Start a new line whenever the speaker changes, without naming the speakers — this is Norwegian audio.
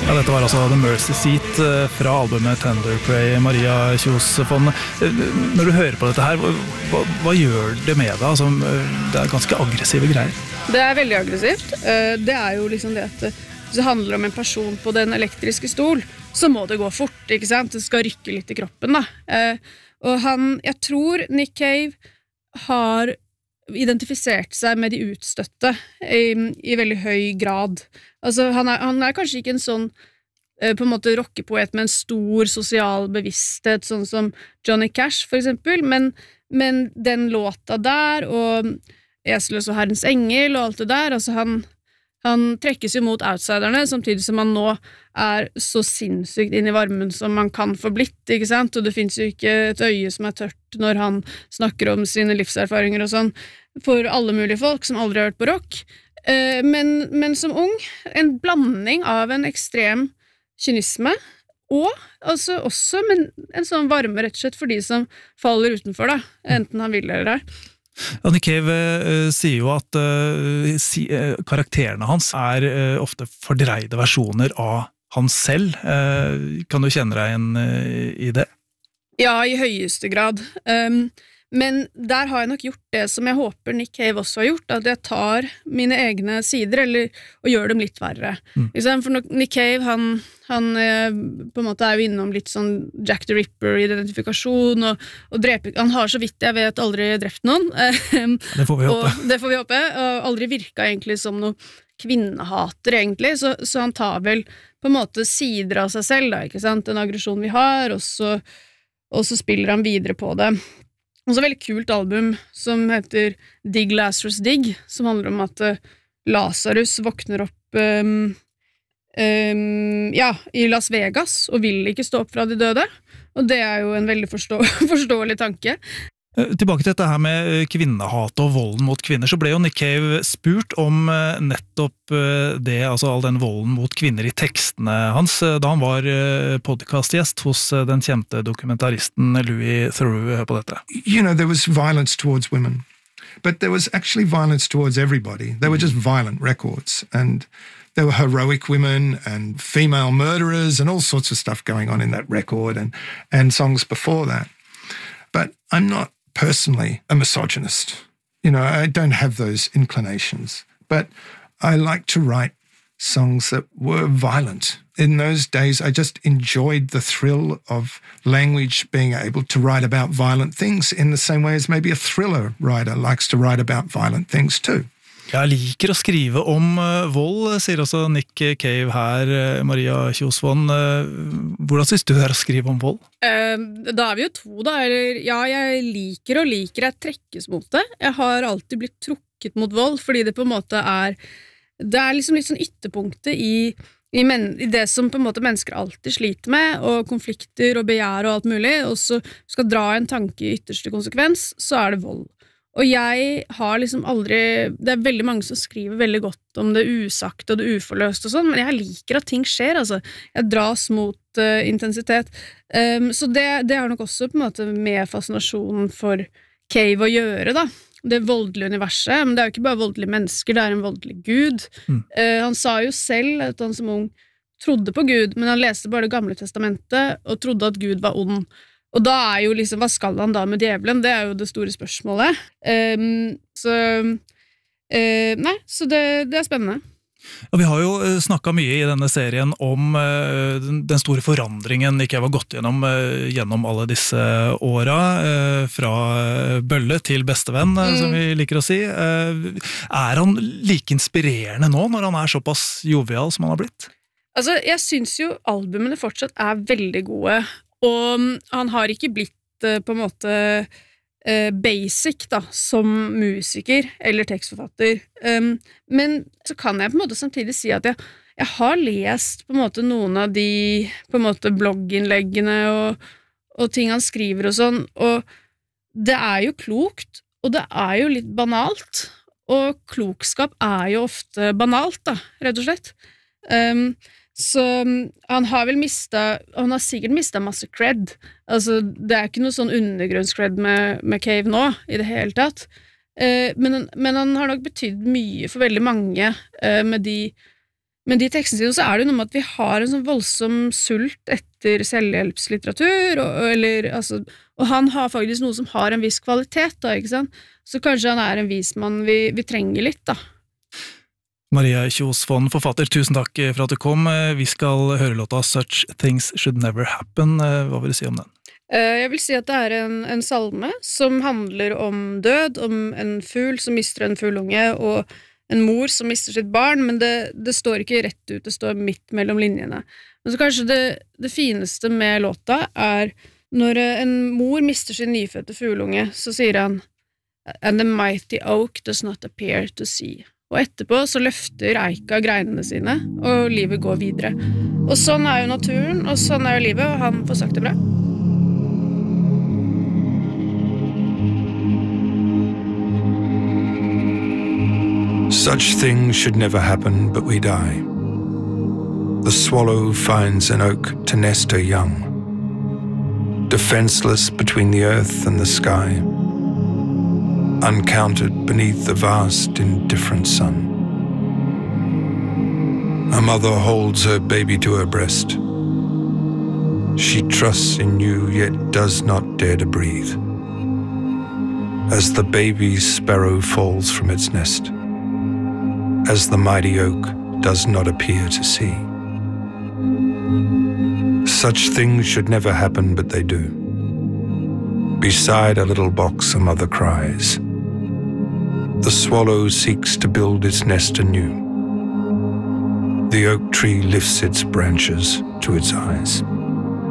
Ja, dette var altså The Mercy Seat fra albumet Tender Prey, Maria Kjos Fonn. Når du hører på dette her, hva gjør det med deg? Altså, det ganske aggressive greier.
Det veldig aggressivt. Det jo liksom det at hvis det handler om en person på den elektriske stol, så må det gå fort, ikke sant? Det skal rykke litt i kroppen da. Og jeg tror Nick Cave har identifisert seg med de utstøtte i veldig høy grad. Altså, han kanskje ikke en sånn på en måte rockepoet med en stor sosial bevissthet, sånn som Johnny Cash for eksempel, men den låta der, og Eseløs og Herrens Engel og alt det der, altså han trekkes jo mot outsiderne, samtidig som han nå så sinnssykt inn i varmen som man kan få blitt, ikke sant? Og det finnes jo ikke et øye som tørt når han snakker om sine livserfaringer og sånn, for alle mulige folk som aldri har hørt på rock. Men som ung, en blanding av en ekstrem kynisme, og altså også men en sånn varme rett og slett for de som faller utenfor da, enten han vil eller ei.
Nick Cave sier jo at karakterene hans ofte fordreide versjoner av han selv. Kan du kjenne deg igjen i det?
Ja, i høyeste grad. Men der har jeg nok gjort det som jeg håper Nick Cave også har gjort, at jeg tar mine egne sider og gjør dem litt verre. For Nick Cave, han på en måte jo innom litt sånn Jack the Ripper-identifikasjon, og dreper, han har så vidt jeg vet aldri drept noen.
Det får vi håpe.
Det får vi håpe, og aldri virket egentlig som noe kvinnehater egentlig, så han tar vel på en måte sider av seg selv, da, ikke sant? Den aggresjon vi har, og så spiller han videre på det. Og så veldig kult album som heter Dig Lazarus Dig, som handler om at Lazarus våkner opp i Las Vegas og vil ikke stå opp fra de døde, og det jo en veldig forståelig tanke.
Tilbake til dette her med kvinnehat og volden mot kvinner, så ble jo Nick Cave spurt om nettopp det, altså all den volden mot kvinner i tekstene hans, da han var podcastgjest hos den kjente dokumentaristen Louis Theroux. Hør på dette.
You know, there was violence towards women, but there was actually violence towards everybody. They were just violent records, and there were heroic women and female murderers and all sorts of stuff going on in that record and songs before that. But I'm not personally a misogynist. You know, I don't have those inclinations. But I like to write songs that were violent. In those days, I just enjoyed the thrill of language being able to write about violent things in the same way as maybe a thriller writer likes to write about violent things too.
Jeg liker å skrive om vold, sier også Nick Cave her, Maria Kjos Fonn. Hvordan synes du å skrive om vold?
Da vi jo to da, ja, jeg liker jeg trekkes mot det. Jeg har alltid blitt trukket mot vold, fordi det på en måte det liksom litt sånn ytterpunktet i det som på en måte mennesker alltid sliter med, og konflikter og begjær og alt mulig, og så skal dra en tanke i ytterste konsekvens, så det vold. Og jeg har liksom aldri, det veldig mange som skriver veldig godt om det usagt og det uforløst og sånn, men jeg liker at ting skjer, altså. Jeg dras mot intensitet. Så det har nok også på en måte med fascinasjonen for Cave å gjøre, da. Det voldelige universet, men det jo ikke bare voldelige mennesker, det en voldelig Gud. Han sa jo selv at han som ung trodde på Gud, men han leste bare det gamle testamentet og trodde at Gud var ond. Og da jo liksom, hva skal han da med djevelen? Det jo det store spørsmålet. Så det spennende.
Og vi har jo snakket mye i denne serien om den store forandringen Nick Cave har gått gjennom alle disse åra, fra bølle til bestevenn, som vi liker å si. Han like inspirerende nå, når han såpass jovial som han har blitt?
Altså, jeg synes jo albumene fortsatt veldig gode, og han har ikke blitt på en måte basic da, som musiker eller tekstforfatter. Men så kan jeg på en måte samtidig si at jeg har lest på en måte noen av de på en måte blogginnleggene og ting han skriver og sånn, og det jo klokt, og det jo litt banalt, og klokskap jo ofte banalt da, rett og slett. Så han har sikkert mistet masse cred, altså det ikke noe sånn undergrunns-cred med Cave nå i det hele tatt, men han har nok betydd mye for veldig mange med de Men de tekstene sine så det noe med at vi har en sånn voldsom sult etter selvhjelpslitteratur, og han har faktisk noe som har en viss kvalitet, da, ikke sant? Så kanskje han en vismann vi trenger litt, da.
Maria Kjos Fonn, forfatter, tusen takk for at du kom. Vi skal høre låta Such Things Should Never Happen. Hva vil du si om den?
Jeg vil si at det en salme som handler om død, om en fugl som mister en fuglunge, og en mor som mister sitt barn, men det står ikke rett ut, det står midt mellom linjene. Men så kanskje det fineste med låta når en mor mister sin nyfødte fuglunge, så sier han «And the mighty oak does not appear to see». Og etterpå så løfter eika greinene sine, og livet går videre. Og sånn jo naturen, og sånn jo livet, og han får sagt det bra.
Such things should never happen, but we die. The swallow finds an oak to nest her young, defenseless between the earth and the sky, uncounted beneath the vast, indifferent sun. A mother holds her baby to her breast. She trusts in you, yet does not dare to breathe. As the baby sparrow falls from its nest, as the mighty oak does not appear to see. Such things should never happen, but they do. Beside a little box a mother cries. The swallow seeks to build its nest anew. The oak tree lifts its branches to its eyes.